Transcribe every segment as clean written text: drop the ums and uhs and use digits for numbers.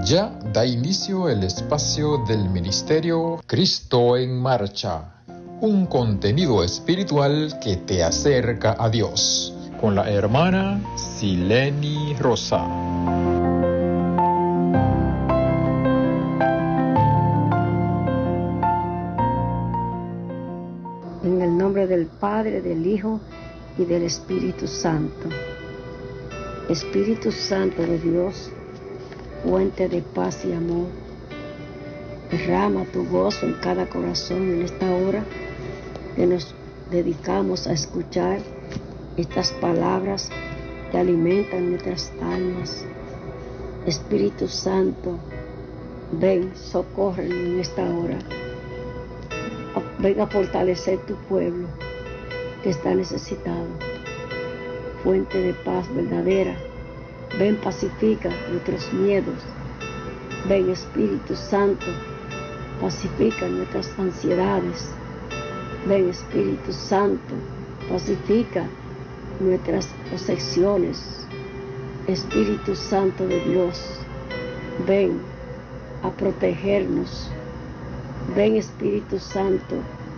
Ya da inicio el espacio del ministerio Cristo en Marcha, un contenido espiritual que te acerca a Dios, con la hermana Sileni Rosa. En el nombre del Padre, del Hijo y del Espíritu Santo. Espíritu Santo de Dios, fuente de paz y amor, derrama tu gozo en cada corazón en esta hora que nos dedicamos a escuchar estas palabras que alimentan nuestras almas. Espíritu Santo, ven, socórrenos en esta hora. Ven a fortalecer tu pueblo que está necesitado. Fuente de paz verdadera. Ven, pacifica nuestros miedos. Ven, Espíritu Santo, pacifica nuestras ansiedades. Ven, Espíritu Santo, pacifica nuestras posesiones. Espíritu Santo de Dios, ven a protegernos. Ven, Espíritu Santo,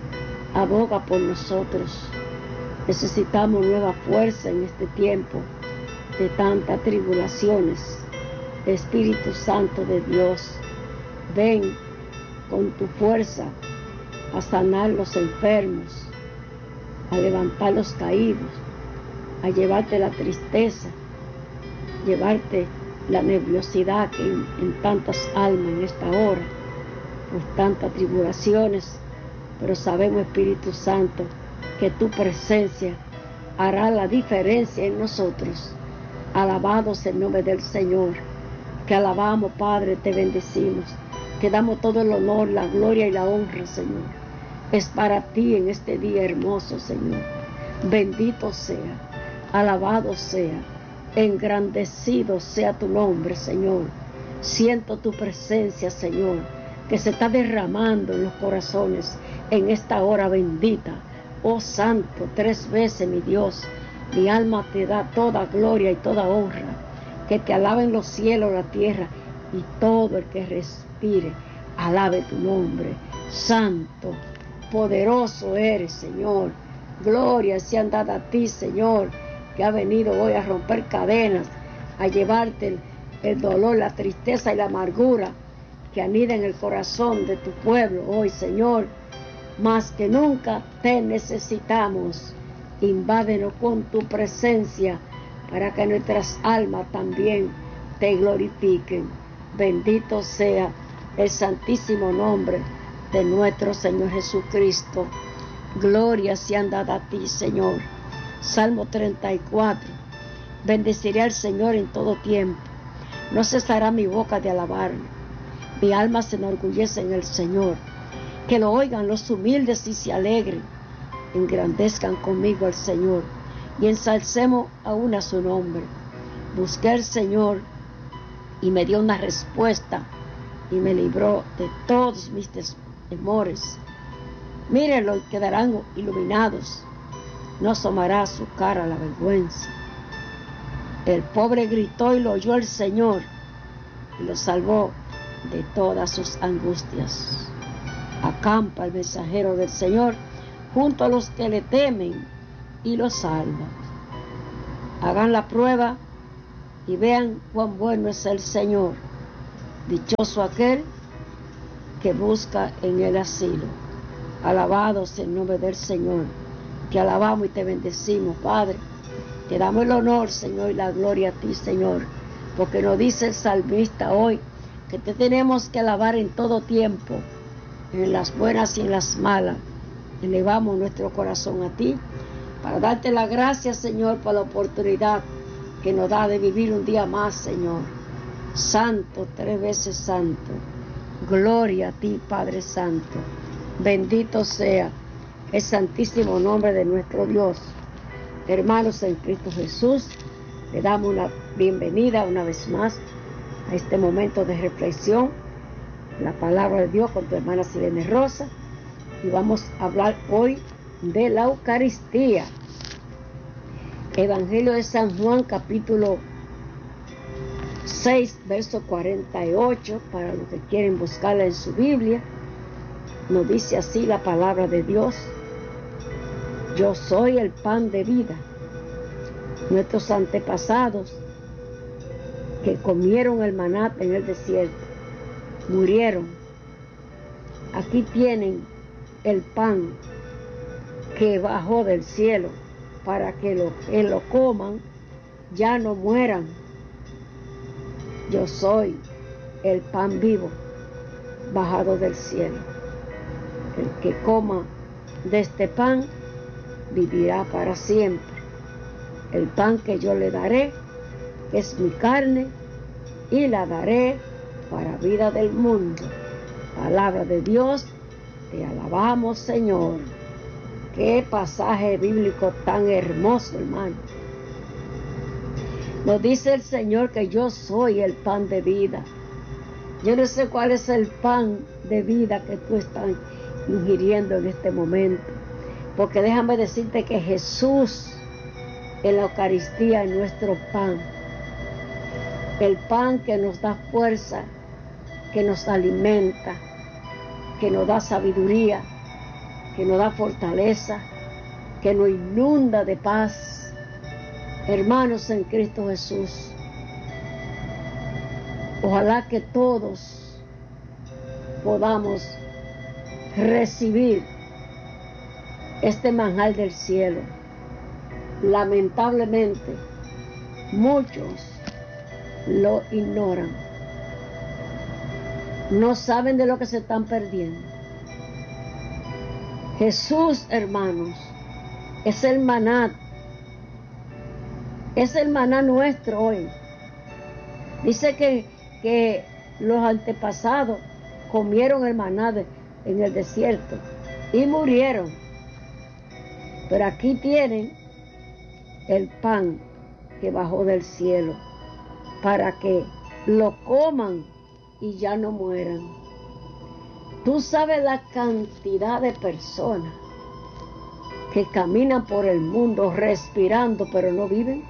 aboga por nosotros. Necesitamos nueva fuerza en este tiempo de tantas tribulaciones. Espíritu Santo de Dios, ven con tu fuerza a sanar los enfermos, a levantar los caídos, a llevarte la tristeza, llevarte la nerviosidad que en tantas almas en esta hora, por tantas tribulaciones, pero sabemos, Espíritu Santo, que tu presencia hará la diferencia en nosotros. Alabados el nombre del Señor. Te alabamos, Padre, te bendecimos. Te damos todo el honor, la gloria y la honra, Señor. Es para ti en este día hermoso, Señor. Bendito sea, alabado sea, engrandecido sea tu nombre, Señor. Siento tu presencia, Señor, que se está derramando en los corazones en esta hora bendita. Oh Santo, 3 veces, mi Dios, mi alma te da toda gloria y toda honra. Que te alaben los cielos, la tierra y todo el que respire. Alabe tu nombre. Santo, poderoso eres, Señor. Gloria sean dadas a ti, Señor, que ha venido hoy a romper cadenas, a llevarte el dolor, la tristeza y la amargura que anida en el corazón de tu pueblo hoy, Señor. Más que nunca te necesitamos. Invádenos con tu presencia para que nuestras almas también te glorifiquen. Bendito sea el santísimo nombre de nuestro Señor Jesucristo. Gloria sean dadas a ti, Señor. Salmo 34. Bendeciré al Señor en todo tiempo. No cesará mi boca de alabarlo. Mi alma se enorgullece en el Señor. Que lo oigan los humildes y se alegren. Engrandezcan conmigo al Señor y ensalcemos aún a su nombre. Busqué al Señor y me dio una respuesta y me libró de todos mis temores. Mírenlo y quedarán iluminados. No asomará su cara la vergüenza. El pobre gritó y lo oyó el Señor y lo salvó de todas sus angustias. Acampa el mensajero del Señor junto a los que le temen y los salva. Hagan la prueba y vean cuán bueno es el Señor. Dichoso aquel que busca en el asilo. Alabados en nombre del Señor. Te alabamos y te bendecimos, Padre. Te damos el honor, Señor, y la gloria a ti, Señor, porque nos dice el salmista hoy que te tenemos que alabar en todo tiempo, en las buenas y en las malas. Elevamos nuestro corazón a ti para darte la gracia, Señor, por la oportunidad que nos da de vivir un día más, Señor. Santo, 3 veces santo. Gloria a ti, Padre Santo. Bendito sea el santísimo nombre de nuestro Dios. Hermanos en Cristo Jesús, le damos una bienvenida una vez más a este momento de reflexión, la palabra de Dios con tu hermana Sileni Rosa, y vamos a hablar hoy de la Eucaristía. Evangelio de San Juan, capítulo 6, verso 48, para los que quieren buscarla en su Biblia. Nos dice así la palabra de Dios: yo soy el pan de vida. Nuestros antepasados que comieron el maná en el desierto murieron. Aquí tienen el pan que bajó del cielo para que lo coman, ya no mueran. Yo soy el pan vivo bajado del cielo. El que coma de este pan vivirá para siempre. El pan que yo le daré es mi carne y la daré para vida del mundo. Palabra de Dios, te alabamos, Señor. Qué pasaje bíblico tan hermoso, hermano. Nos dice el Señor que yo soy el pan de vida. Yo no sé cuál es el pan de vida que tú estás ingiriendo en este momento, porque déjame decirte que Jesús en la Eucaristía es nuestro pan, el pan que nos da fuerza, que nos alimenta, que nos da sabiduría, que nos da fortaleza, que nos inunda de paz. Hermanos en Cristo Jesús, ojalá que todos podamos recibir este manjar del cielo. Lamentablemente, muchos lo ignoran. No saben de lo que se están perdiendo. Jesús, hermanos, es el maná. Es el maná nuestro hoy. Dice que los antepasados comieron el maná en el desierto y murieron. Pero aquí tienen el pan que bajó del cielo para que lo coman y ya no mueran. Tú sabes la cantidad de personas que caminan por el mundo respirando pero no viven.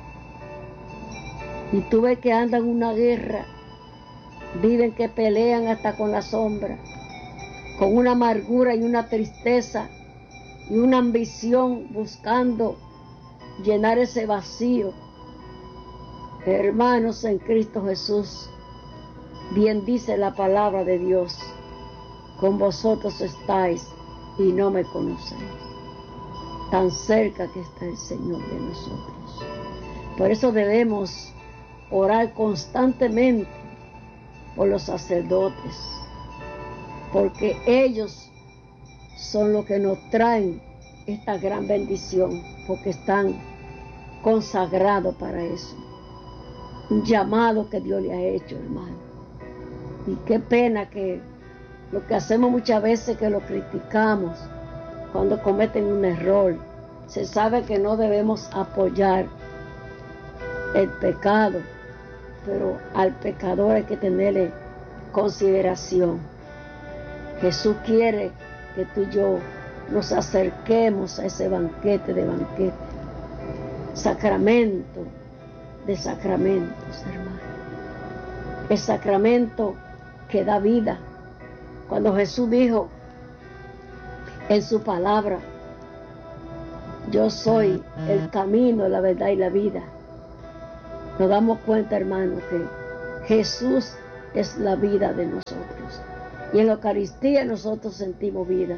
Y tú ves que andan en una guerra, viven que pelean hasta con la sombra, con una amargura y una tristeza y una ambición buscando llenar ese vacío. Hermanos en Cristo Jesús, bien dice la palabra de Dios: con vosotros estáis y no me conocéis. Tan cerca que está el Señor de nosotros. Por eso debemos orar constantemente por los sacerdotes, porque ellos son los que nos traen esta gran bendición, porque están consagrados para eso. Un llamado que Dios le ha hecho, hermano. Y qué pena que lo que hacemos muchas veces, que lo criticamos cuando cometen un error. Se sabe que no debemos apoyar el pecado, pero al pecador hay que tenerle consideración. Jesús quiere que tú y yo nos acerquemos a ese banquete de banquetes, sacramento de sacramentos, hermano. El sacramento que da vida. Cuando Jesús dijo en su palabra: yo soy el camino, la verdad y la vida, nos damos cuenta, hermano, que Jesús es la vida de nosotros. Y en la Eucaristía nosotros sentimos vida.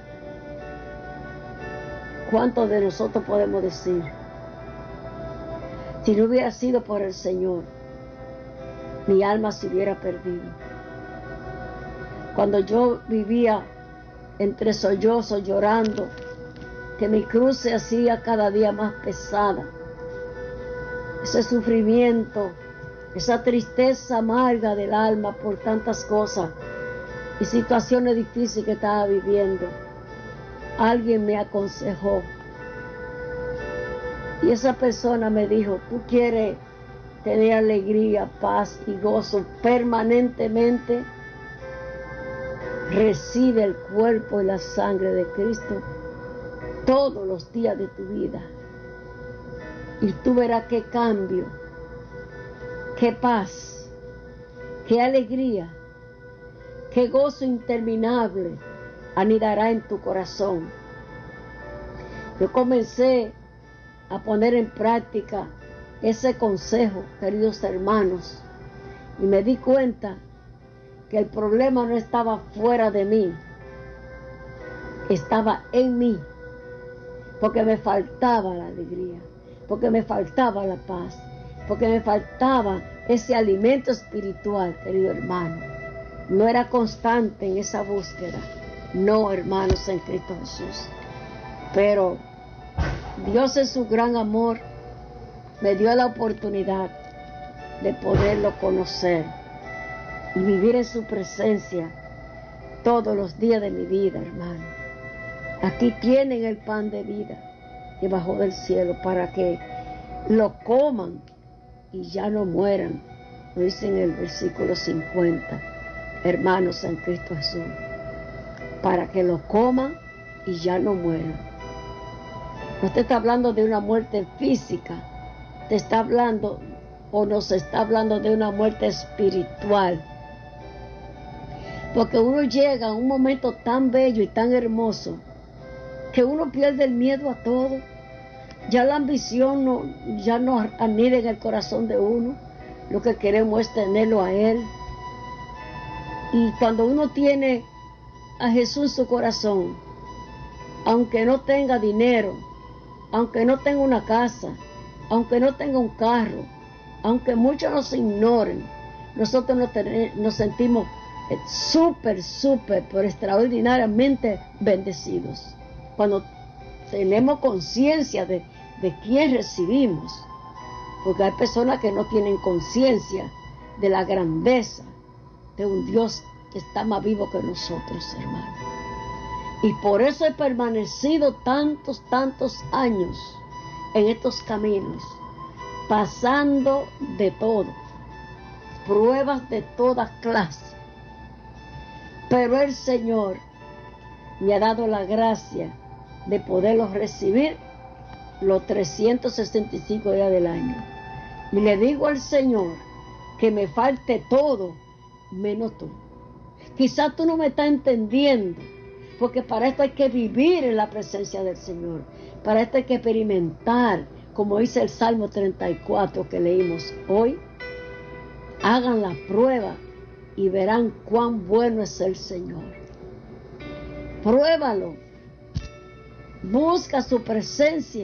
¿Cuántos de nosotros podemos decir: si no hubiera sido por el Señor, mi alma se hubiera perdido? Cuando yo vivía entre sollozos, llorando, que mi cruz se hacía cada día más pesada, ese sufrimiento, esa tristeza amarga del alma por tantas cosas y situaciones difíciles que estaba viviendo, alguien me aconsejó. Y esa persona me dijo: tú quieres tener alegría, paz y gozo permanentemente, recibe el cuerpo y la sangre de Cristo todos los días de tu vida. Y tú verás qué cambio, qué paz qué alegría, qué gozo interminable anidará en tu corazón. Yo comencé a poner en práctica ese consejo, queridos hermanos, y me di cuenta que el problema no estaba fuera de mí, estaba en mí, porque me faltaba la alegría, porque me faltaba la paz, porque me faltaba ese alimento espiritual, querido hermano. No era constante en esa búsqueda, no, hermanos, en Cristo Jesús. Pero Dios en su gran amor me dio la oportunidad de poderlo conocer y vivir en su presencia todos los días de mi vida, hermano. Aquí tienen el pan de vida que bajó del cielo para que lo coman y ya no mueran. Lo dice en el versículo 50, hermanos en Cristo Jesús, para que lo coman y ya no mueran. No te está hablando de una muerte física, te está hablando o nos está hablando de una muerte espiritual. Porque uno llega a un momento tan bello y tan hermoso que uno pierde el miedo a todo. Ya la ambición ya no anida en el corazón de uno. Lo que queremos es tenerlo a Él. Y cuando uno tiene a Jesús en su corazón, aunque no tenga dinero, aunque no tenga una casa, aunque no tenga un carro, aunque muchos nos ignoren, nosotros nos sentimos súper, pero extraordinariamente bendecidos. Cuando tenemos conciencia de quién recibimos, porque hay personas que no tienen conciencia de la grandeza de un Dios que está más vivo que nosotros, hermanos. Y por eso he permanecido tantos años en estos caminos, pasando de todo, pruebas de toda clase. Pero el Señor me ha dado la gracia de poderlos recibir los 365 días del año. Y le digo al Señor que me falte todo menos tú. Quizás tú no me estás entendiendo, porque para esto hay que vivir en la presencia del Señor. Para esto hay que experimentar, como dice el Salmo 34 que leímos hoy. Hagan la prueba y verán cuán bueno es el Señor. Pruébalo. Busca su presencia.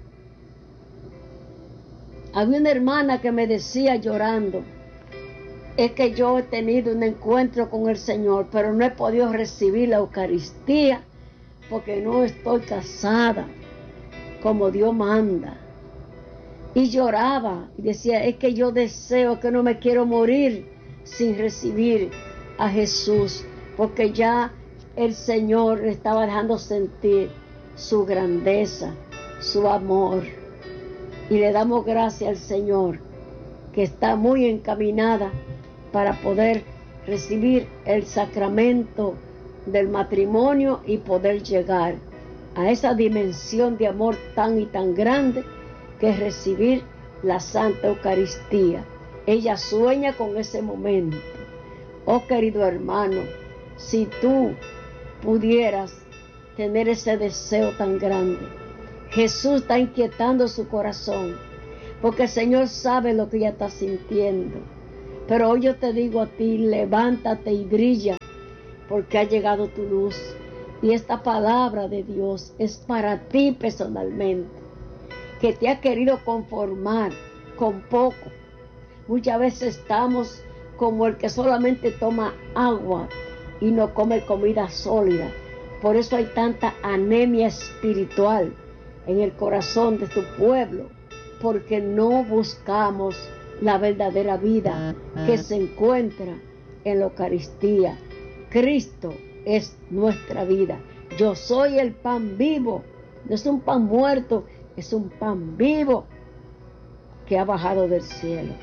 Había una hermana que me decía llorando, es que yo he tenido un encuentro con el Señor, pero no he podido recibir la Eucaristía porque no estoy casada como Dios manda. Y lloraba y decía, es que yo deseo, que no me quiero morir sin recibir a Jesús, porque ya el Señor le estaba dejando sentir su grandeza, su amor. Y le damos gracias al Señor, que está muy encaminada para poder recibir el sacramento del matrimonio y poder llegar a esa dimensión de amor tan y tan grande que es recibir la Santa Eucaristía. Ella sueña con ese momento. Oh querido hermano, si tú pudieras tener ese deseo tan grande, Jesús está inquietando su corazón, porque el Señor sabe lo que ella está sintiendo. Pero hoy yo te digo a ti, levántate y brilla, porque ha llegado tu luz. Y esta palabra de Dios es para ti personalmente, que te ha querido conformar con poco. Muchas veces estamos como el que solamente toma agua y no come comida sólida. Por eso hay tanta anemia espiritual en el corazón de tu pueblo, porque no buscamos la verdadera vida que se encuentra en la Eucaristía. Cristo es nuestra vida. Yo soy el pan vivo, no es un pan muerto, es un pan vivo que ha bajado del cielo.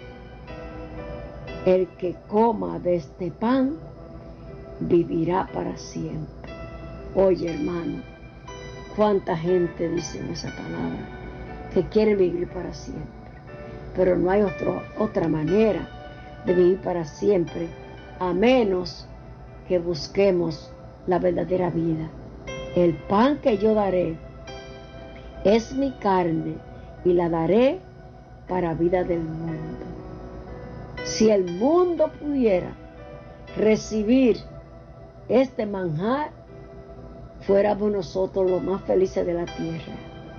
El que coma de este pan vivirá para siempre. Oye, hermano, cuánta gente dice en esa palabra que quiere vivir para siempre, pero no hay otra manera, de vivir para siempre, a menos que busquemos la verdadera vida. El pan que yo daré es mi carne y la daré para vida del mundo. Si el mundo pudiera recibir este manjar, fuéramos nosotros los más felices de la tierra.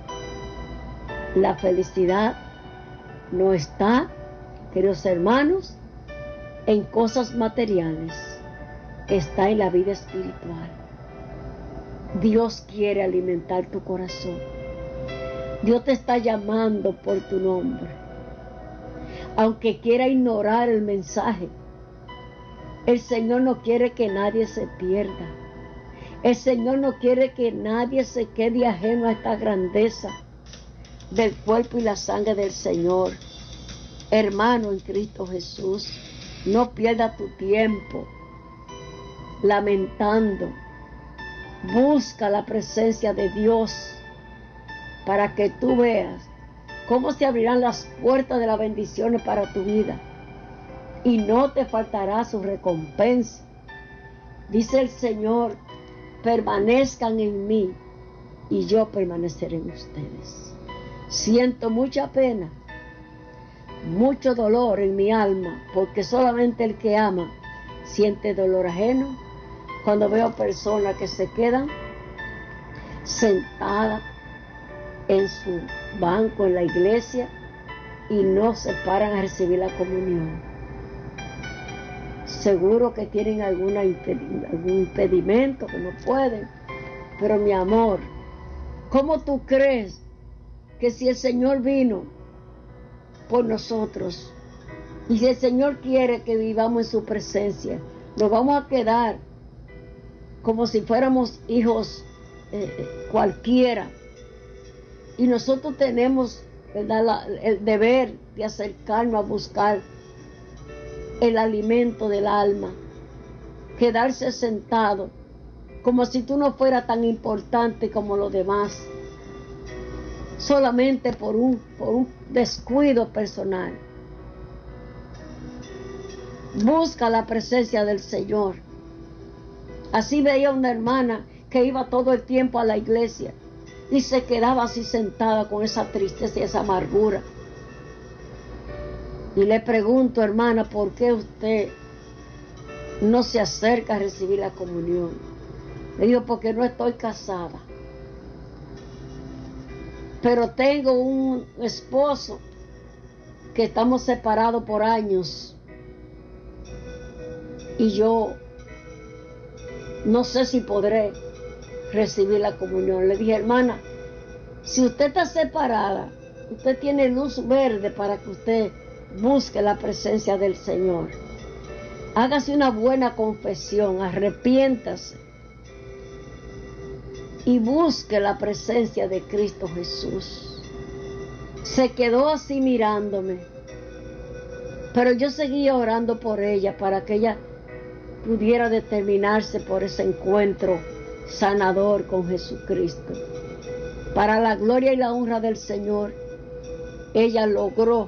La felicidad no está, queridos hermanos, en cosas materiales, está en la vida espiritual. Dios quiere alimentar tu corazón. Dios te está llamando por tu nombre. Aunque quiera ignorar el mensaje, el Señor no quiere que nadie se pierda. El Señor no quiere que nadie se quede ajeno a esta grandeza del cuerpo y la sangre del Señor. Hermano en Cristo Jesús, no pierdas tu tiempo lamentando. Busca la presencia de Dios para que tú veas cómo se abrirán las puertas de las bendiciones para tu vida y no te faltará su recompensa. Dice el Señor, permanezcan en mí y yo permaneceré en ustedes. Siento mucha pena, mucho dolor en mi alma, porque solamente el que ama siente dolor ajeno cuando veo personas que se quedan sentadas en su banco en la iglesia y no se paran a recibir la comunión. Seguro que tienen algún impedimento, que no pueden, pero mi amor, ¿cómo tú crees que si el Señor vino por nosotros y si el Señor quiere que vivamos en su presencia, nos vamos a quedar como si fuéramos hijos cualquiera? Y nosotros tenemos, ¿verdad?, el deber de acercarnos a buscar el alimento del alma. Quedarse sentado como si tú no fueras tan importante como los demás, solamente por un descuido personal. Busca la presencia del Señor. Así veía una hermana que iba todo el tiempo a la iglesia y se quedaba así sentada con esa tristeza y esa amargura. Y le pregunto, hermana, ¿por qué usted no se acerca a recibir la comunión? Le digo, porque no estoy casada, pero tengo un esposo que estamos separados por años y yo no sé si podré recibir la comunión. Le dije, hermana, si usted está separada, usted tiene luz verde para que usted busque la presencia del Señor. Hágase una buena confesión, arrepiéntase y busque la presencia de Cristo Jesús. Se quedó así mirándome, pero yo seguía orando por ella para que ella pudiera determinarse por ese encuentro sanador con Jesucristo. Para la gloria y la honra del Señor, ella logró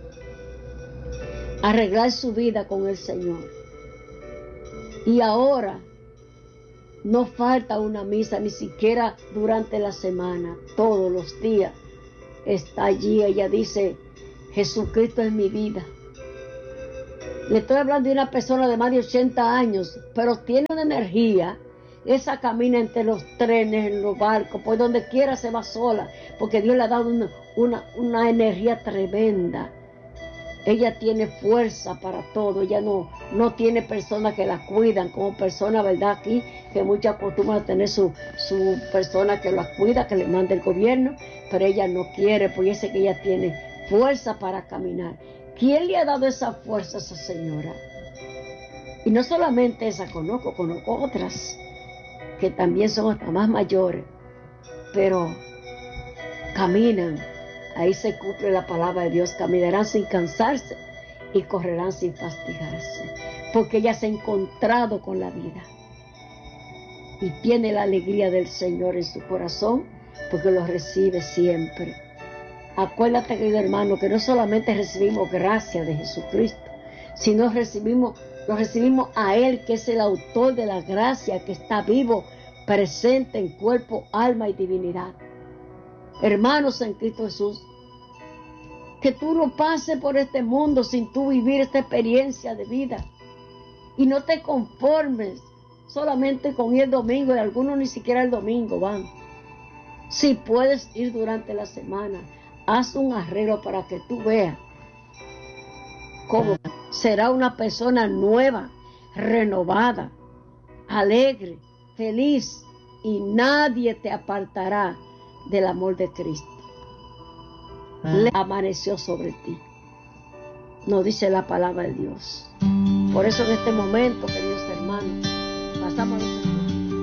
arreglar su vida con el Señor. Y ahora no falta una misa, ni siquiera durante la semana, todos los días está allí. Ella dice, Jesucristo es mi vida. Le estoy hablando de una persona de más de 80 años, pero tiene una energía. Esa camina entre los trenes, en los barcos, por donde quiera se va sola, porque Dios le ha dado una energía tremenda. Ella tiene fuerza para todo. Ella no tiene personas que la cuidan, como persona, ¿verdad? Aquí, que muchas acostumbran a tener su persona que la cuida, que le manda el gobierno, pero ella no quiere, porque dice que ella tiene fuerza para caminar. ¿Quién le ha dado esa fuerza a esa señora? Y no solamente esa, conozco otras que también son hasta más mayores, pero caminan. Ahí se cumple la palabra de Dios, caminarán sin cansarse y correrán sin fatigarse, porque ella se ha encontrado con la vida y tiene la alegría del Señor en su corazón, porque lo recibe siempre. Acuérdate, querido hermano, que no solamente recibimos gracia de Jesucristo, Si no recibimos, lo recibimos a Él, que es el autor de la gracia, que está vivo, presente en cuerpo, alma y divinidad. Hermanos en Cristo Jesús, que tú no pases por este mundo sin tú vivir esta experiencia de vida. Y no te conformes solamente con ir el domingo, y algunos ni siquiera el domingo van. Si puedes ir durante la semana, haz un arreglo para que tú veas cómo será una persona nueva, renovada, alegre, feliz, y nadie te apartará del amor de Cristo. Le amaneció sobre ti, nos dice la palabra de Dios. Por eso en este momento, queridos hermanos, pasamos a